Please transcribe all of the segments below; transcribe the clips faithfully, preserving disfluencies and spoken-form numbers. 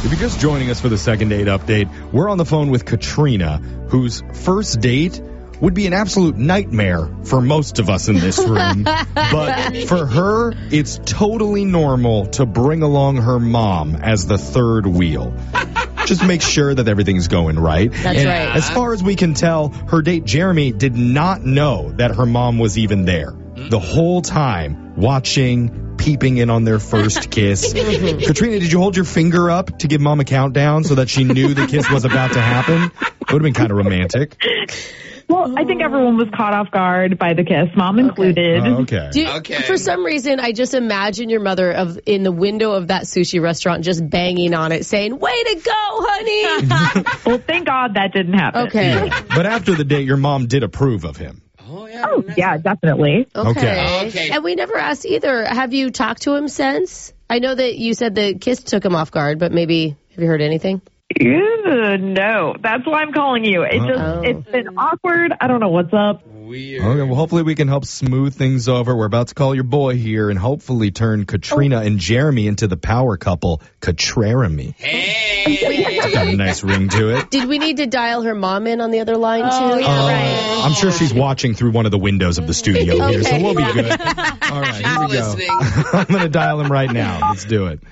If you're just joining us for the second date update, we're on the phone with Katrina, whose first date would be an absolute nightmare for most of us in this room. But for her, it's totally normal to bring along her mom as the third wheel. Just make sure that everything's going right. That's and right. As far as we can tell, her date Jeremy did not know that her mom was even there. The whole time, watching, peeping in on their first kiss. Katrina, did you hold your finger up to give mom a countdown so that she knew the kiss was about to happen? It would have been kind of romantic. Well, I think everyone was caught off guard by the kiss, mom included. Oh, okay. Do you, Okay. For some reason, I just imagine your mother of in the window of that sushi restaurant just banging on it, saying, "Way to go, honey!" Well, thank God that didn't happen. Okay. But after the date, your mom did approve of him. Oh, yeah. Oh, yeah, definitely. Okay. Okay. Okay. And we never asked either. Have you talked to him since? I know that you said the kiss took him off guard, but maybe have you heard anything? Ew, no, that's why I'm calling you. It just, Oh. it's been awkward. I don't know what's up. Weird. Okay, well, hopefully we can help smooth things over. We're about to call your boy here and hopefully turn Katrina and Jeremy into the power couple, Katraramy. Hey. Got a nice ring to it. Did we need to dial her mom in on the other line, Oh, too? yeah, Uh, right. I'm sure she's watching through one of the windows of the studio here, so Okay. we'll be good. All right, here we go. listening. I'm going to dial him right now. Let's do it.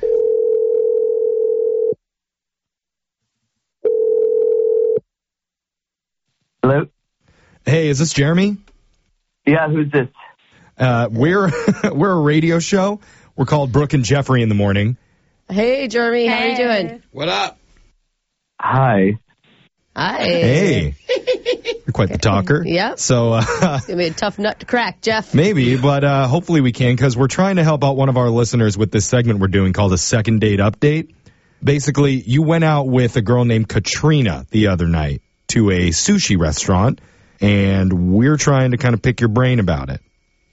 Hello? Hey, is this Jeremy? Yeah, who's this? Uh, we're we're a radio show. We're called Brooke and Jeffrey in the morning. Hey, Jeremy, how are you doing? What up? Hi. Hi. Hey, you're quite the talker. Yep. So uh, It's going to be a tough nut to crack, Jeff. maybe, but uh, hopefully we can, because we're trying to help out one of our listeners with this segment we're doing called a second date update. Basically, you went out with a girl named Katrina the other night to a sushi restaurant, and we're trying to kind of pick your brain about it.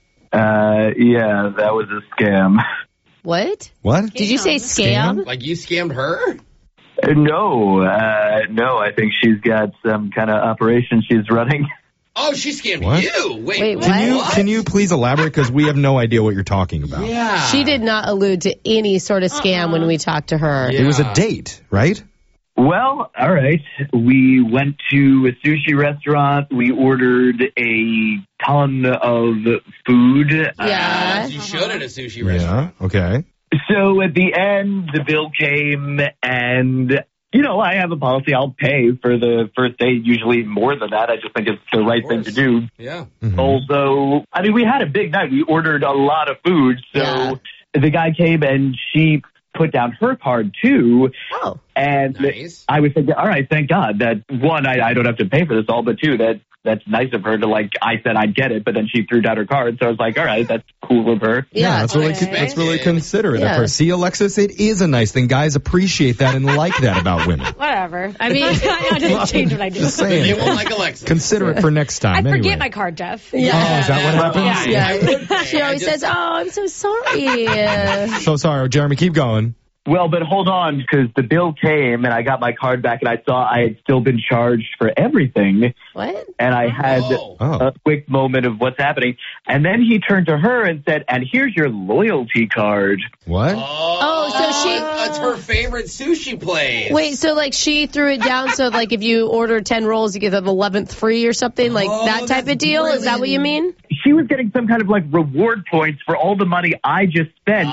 Uh, yeah, that was a scam. What? What? Did you say scam? Like you scammed her? Uh, no, uh, no, I think she's got some kind of operation she's running. Oh, she scammed What? you. Wait, Wait, what? what? Can you can you please elaborate, because we have no idea what you're talking about. Yeah. She did not allude to any sort of scam when we talked to her. Yeah. It was a date, right? Well, all right. We went to a sushi restaurant. We ordered a ton of food. Yeah. You should at a sushi restaurant. Yeah. Okay. So at the end, the bill came, and, you know, I have a policy. I'll pay for the first date, usually more than that. I just think it's the right thing to do. Yeah. Mhm. Also, I mean, we had a big night. We ordered a lot of food. So Yeah. the guy came, and she put down her card, too. Oh. And Nice. I was thinking, all right, thank God that, one, I, I don't have to pay for this all, but two, that that's nice of her to, like, I said I'd get it, but then she threw down her card. So I was like, all right, that's cool of her. Yeah. that's really okay. that's really considerate Yeah. of her. See, Alexis, it is a nice thing. Guys appreciate that and like that about women. Whatever. I mean, I don't change what I do. Just You saying. won't like Alexis. Consider it for next I time. forget anyway. my card, Jeff. Yeah. Oh, is that what happens? Yeah. Yeah. She I always just- says, "Oh, I'm so sorry." So sorry, Jeremy. Keep going. Well, but hold on, because the bill came, and I got my card back, and I saw I had still been charged for everything. What? And I had Oh. Oh. a quick moment of what's happening. And then he turned to her and said, and here's your loyalty card. What? Oh, so she- That's her favorite sushi place. Wait, so like she threw it down so like if you order ten rolls, you get the eleventh free or something, like Oh, that type that's of deal? Is that what you mean? She was getting some kind of like reward points for all the money I just spent.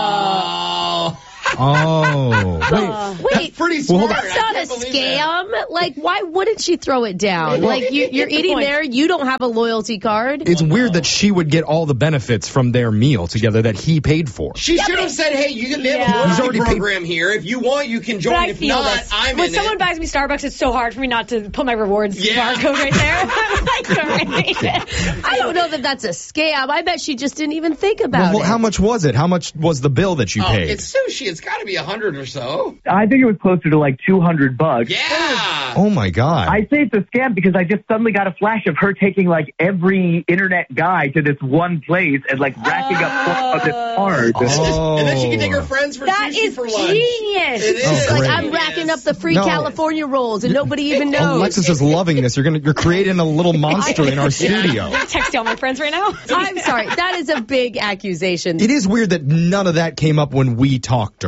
Oh. Oh. Wait. Uh, Wait, Pretty Well, smart. hold on. that's not I a can't believe that. scam. Like, why wouldn't she throw it down? Like, you, you're Good eating point. there, you don't have a loyalty card. It's weird that she would get all the benefits from their meal together that he paid for. She should have said, hey, you can have Yeah. a He's loyalty already paid- program here. If you want, you can join. But I If feel not, this. I'm when in someone it. buys me Starbucks, it's so hard for me not to put my rewards Yeah. barcode right there. I'm like, all right. I don't know that that's a scam. I bet she just didn't even think about Well, it. how much was it? How much was the bill that you Oh, paid? it's sushi. It's got to be a hundred or so. I think it was closer to like two hundred bucks. Yeah. Oh my God. I say it's a scam because I just suddenly got a flash of her taking like every internet guy to this one place and like racking up of this card. Oh. And then she can take her friends for That sushi is for lunch. genius. It is. Oh, like, great. I'm racking up the free No. California rolls and nobody even knows. Alexis is loving this. You're gonna you're creating a little monster in our studio. I'm texting all my friends right now. I'm sorry. That is a big accusation. It is weird that none of that came up when we talked to her.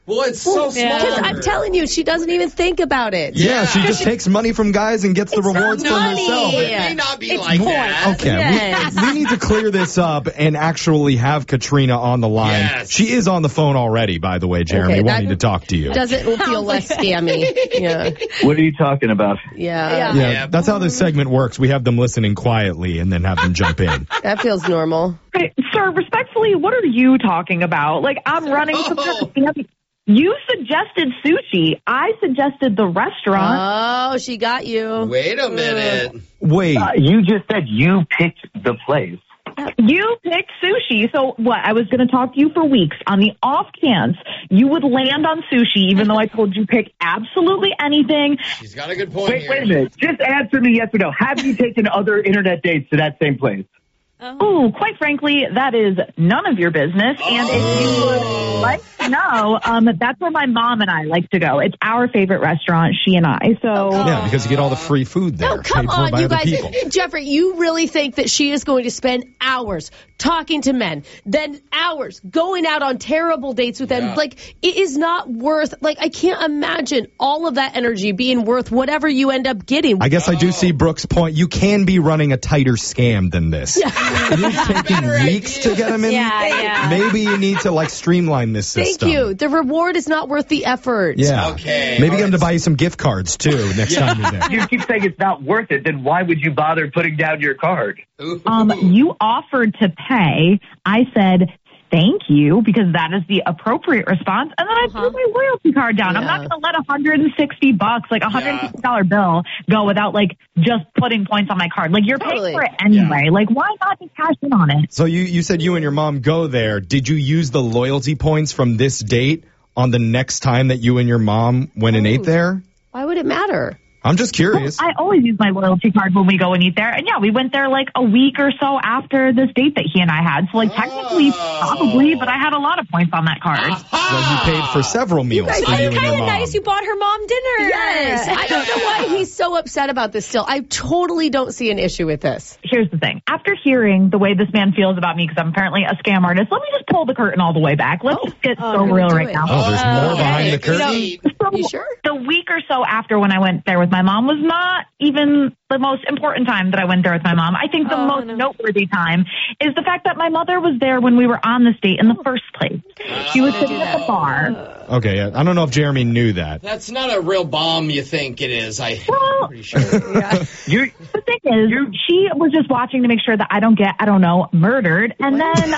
Well, it's so small. Because I'm telling you, she doesn't even think about it. Yeah, Yeah. she just takes money from guys and gets the It's not rewards for money. herself. It may not be It's like points. that. Okay, Yes. we, we need to clear this up and actually have Katrina on the line. Yes. She is on the phone already, by the way, Jeremy, Okay, that- wanting to talk to you. Doesn't feel less scammy. Yeah. What are you talking about? Yeah. Yeah. Yeah, Yeah. that's how this segment works. We have them listening quietly and then have them jump in. That feels normal. Okay, sir, respectfully, what are you talking about? Like, I'm running some Oh. sort of family- You suggested sushi. I suggested the restaurant. Oh, she got you. Wait a minute. Wait, Uh, you just said you picked the place. You picked sushi. So what? I was going to talk to you for weeks. On the off chance you would land on sushi, even though I told you pick absolutely anything. She's got a good point Wait, here. wait a minute. Just answer me yes or no. Have you taken other internet dates to that same place? Ooh, quite frankly, that is none of your business. And if you would like to know, um, that's where my mom and I like to go. It's our favorite restaurant, she and I. So yeah, because you get all the free food there, No, come paid for on, by you other guys. people. Jeffrey, you really think that she is going to spend hours talking to men, then hours going out on terrible dates with them? Yeah. Like, it is not worth, like, I can't imagine all of that energy being worth whatever you end up getting. I guess I do see Brooke's point. You can be running a tighter scam than this. It is taking Better weeks idea. to get them in. Yeah, yeah. Maybe you need to like streamline this Thank system. you. The reward is not worth the effort. Yeah. Okay. Maybe All get them to right. buy you some gift cards too next time you're there. You keep saying it's not worth it. Then why would you bother putting down your card? Ooh. um, you offered to pay. I said, thank you, because that is the appropriate response. And then I Uh-huh. threw my loyalty card down. I'm Yeah. not going to let one hundred sixty bucks, like a one hundred sixty dollars bill go without like just putting points on my card. Like, you're Totally. paying for it anyway. Like, why not just cash in on it? So you, you said you and your mom go there. Did you use the loyalty points from this date on the next time that you and your mom went and ate there? Why would it matter? I'm just curious. I always use my loyalty card when we go and eat there. And yeah, we went there like a week or so after this date that he and I had. So like technically, Oh. probably, but I had a lot of points on that card. So you paid for several meals guys- for you I and your Kind of mom. nice. You bought her mom dinner. Yes. I don't know why he's so upset about this still. I totally don't see an issue with this. Here's the thing. After hearing the way this man feels about me, because I'm apparently a scam artist, let me just pull the curtain all the way back. Let's just get Oh, so you're real gonna right do it. now. Oh, there's more Okay. behind the curtain? So You sure? the week or so after when I went there with my mom was not even the most important time that I went there with my mom. I think the Oh, most no. noteworthy time is the fact that my mother was there when we were on this date in the first place. She was sitting at the bar. Okay, yeah. I don't know if Jeremy knew that. That's not a real bomb you think it is. I, Well, I'm pretty sure. You the thing is, she was just watching to make sure that I don't get, I don't know, murdered. And then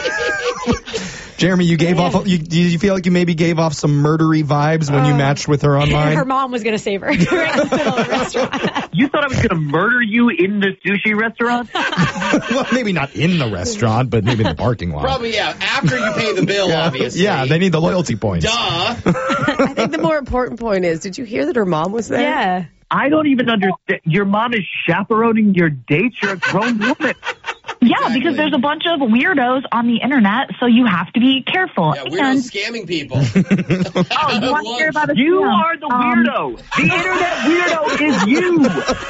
Jeremy, you gave off. You, do you feel like you maybe gave off some murdery vibes when you matched with her online? Her mom was going to save her right in the middle of the restaurant. you thought I was going to murder you in the sushi restaurant? Well, maybe not in the restaurant, but maybe in the parking lot. Probably, yeah. After you pay the bill, obviously. Yeah, they need the loyalty points. Duh. I think the more important point is, did you hear that her mom was there? Yeah. I don't even understand. Your mom is chaperoning your dates. You're a grown woman. yeah, Exactly. because there's a bunch of weirdos on the internet, so you have to be careful. Yeah, we're and not scamming people. oh, you want to hear about a You scam? are the Um, weirdo. The internet weirdo is you.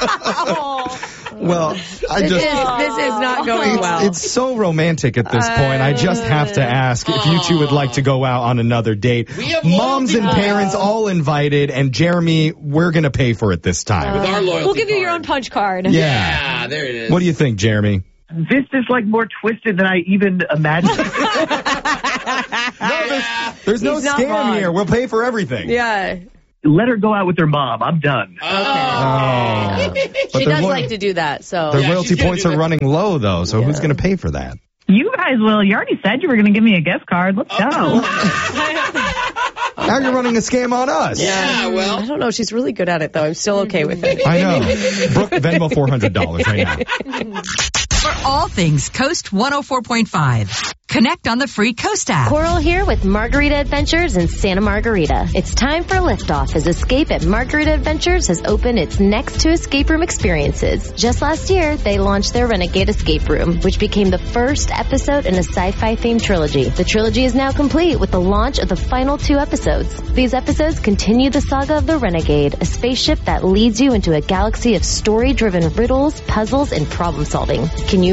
Well, I This, just. is, this is not going well. It's so romantic at this point. I just have to ask if you two would like to go out on another date. We have Moms and loyalty parents all invited, and Jeremy, we're going to pay for it this time. With our loyalty We'll give you your own card. punch card. Yeah. Yeah, there it is. What do you think, Jeremy? This is like more twisted than I even imagined. Yeah. There's no He's not scam wrong. here. We'll pay for everything. Yeah. Let her go out with her mom. I'm done. Oh. Oh. But She their does loy- like to do that, so. Their Yeah, loyalty she's gonna points do are that. running low, though, so who's Yeah. going to pay for that? You guys will. You already said you were going to give me a gift card. Let's go. Now you're running a scam on us. Yeah, I well. don't know. She's really good at it, though. I'm still okay with it. I know. Brooke, Venmo four hundred dollars right now. For all things Coast one oh four point five. Connect on the free Coast app. Coral here with Margarita Adventures in Santa Margarita. It's time for liftoff as Escape at Margarita Adventures has opened its next two escape room experiences. Just last year, they launched their Renegade Escape Room, which became the first episode in a sci-fi themed trilogy. The trilogy is now complete with the launch of the final two episodes. These episodes continue the saga of the Renegade, a spaceship that leads you into a galaxy of story-driven riddles, puzzles, and problem solving. Can you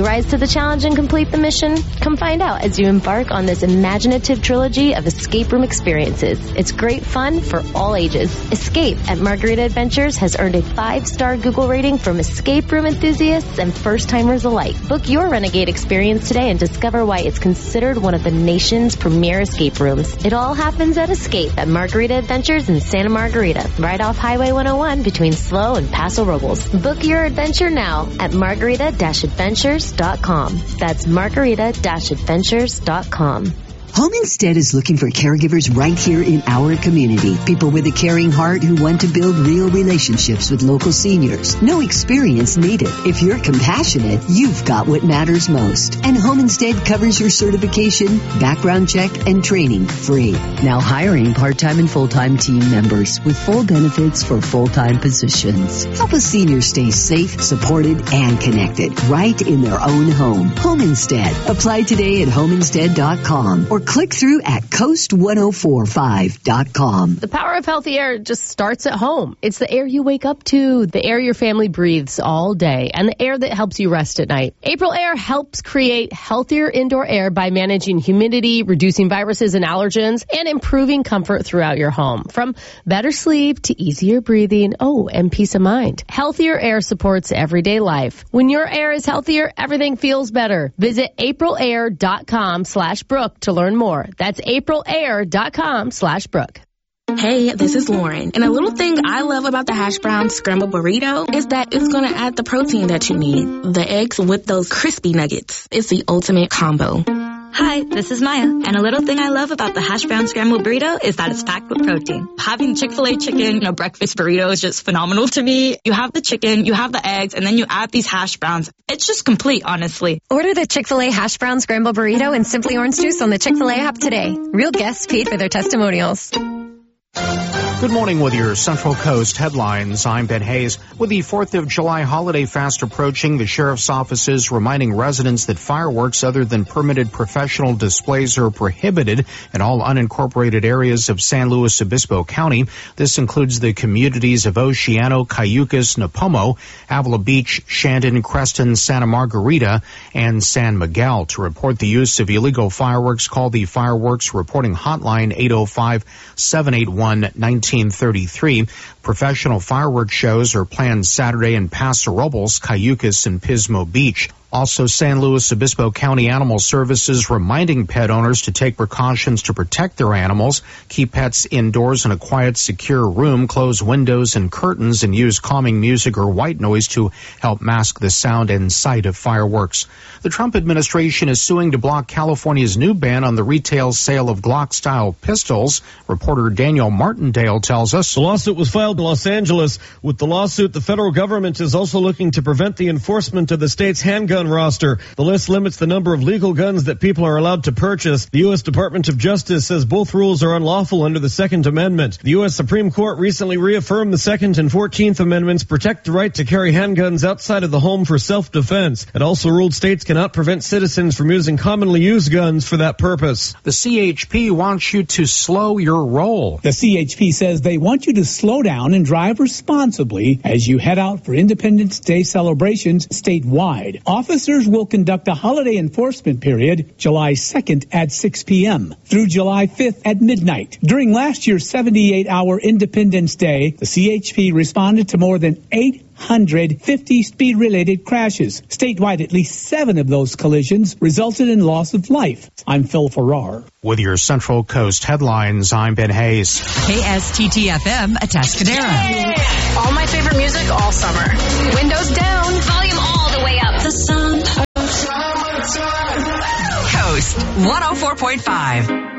you rise to the challenge and complete the mission? Come find out as you embark on this imaginative trilogy of escape room experiences. It's great fun for all ages. Escape at Margarita Adventures has earned a five-star Google rating from escape room enthusiasts and first-timers alike. Book your Renegade experience today and discover why it's considered one of the nation's premier escape rooms. It all happens at Escape at Margarita Adventures in Santa Margarita, right off Highway one oh one between Slow and Paso Robles. Book your adventure now at margarita adventures dot com. That's margarita adventures dot com. Home Instead is looking for caregivers right here in our community. People with a caring heart who want to build real relationships with local seniors. No experience needed. If you're compassionate, you've got what matters most. And Home Instead covers your certification, background check, and training free. Now hiring part-time and full-time team members with full benefits for full-time positions. Help a senior stay safe, supported, and connected right in their own home. Home Instead. Apply today at home instead dot com or click through at coast ten forty-five dot com. The power of healthy air just starts at home. It's the air you wake up to, the air your family breathes all day, and the air that helps you rest at night. April Air helps create healthier indoor air by managing humidity, reducing viruses and allergens, and improving comfort throughout your home. From better sleep to easier breathing, oh, and peace of mind. Healthier air supports everyday life. When your air is healthier, everything feels better. Visit april air dot com slash Brooke to learn more. That's april air dot com slash Brooke. Hey, this is Lauren. And a little thing I love about the hash brown scramble burrito is that it's going to add the protein that you need. The eggs with those crispy nuggets. It's the ultimate combo. Hi, this is Maya. And a little thing I love about the hash brown scrambled burrito is that it's packed with protein. Having Chick-fil-A chicken in a breakfast burrito is just phenomenal to me. You have the chicken, you have the eggs, and then you add these hash browns. It's just complete, honestly. Order the Chick-fil-A hash brown scrambled burrito and Simply Orange Juice on the Chick-fil-A app today. Real guests paid for their testimonials. Good morning with your Central Coast headlines. I'm Ben Hayes. With the fourth of July holiday fast approaching, the sheriff's office is reminding residents that fireworks other than permitted professional displays are prohibited in all unincorporated areas of San Luis Obispo County. This includes the communities of Oceano, Cayucas, Napomo, Avila Beach, Shandon, Creston, Santa Margarita, and San Miguel. To report the use of illegal fireworks, call the Fireworks Reporting Hotline eight oh five, seven eight one, nineteen thirty-three. Professional fireworks shows are planned Saturday in Paso Robles, Cayucas, and Pismo Beach. Also, San Luis Obispo County Animal Services reminding pet owners to take precautions to protect their animals, keep pets indoors in a quiet, secure room, close windows and curtains, and use calming music or white noise to help mask the sound and sight of fireworks. The Trump administration is suing to block California's new ban on the retail sale of Glock-style pistols. Reporter Daniel Martindale tells us. The lawsuit was filed in Los Angeles. With the lawsuit, the federal government is also looking to prevent the enforcement of the state's handgun roster. The list limits the number of legal guns that people are allowed to purchase. The U S Department of Justice says both rules are unlawful under the Second Amendment. The U S Supreme Court recently reaffirmed the Second and Fourteenth Amendments protect the right to carry handguns outside of the home for self-defense. It also ruled states cannot prevent citizens from using commonly used guns for that purpose. The C H P wants you to slow your roll. The C H P says they want you to slow down and drive responsibly as you head out for Independence Day celebrations statewide. Officers will conduct a holiday enforcement period July second at six p.m. through July fifth at midnight. During last year's seventy-eight hour Independence Day, the C H P responded to more than eight hundred fifty speed-related crashes. Statewide, at least seven of those collisions resulted in loss of life. I'm Phil Farrar. With your Central Coast headlines, I'm Ben Hayes. K S T T F M, Atascadero. Yeah. All my favorite music all summer. Windows down, volume all the way up. The sound of summertime. Coast one oh four point five.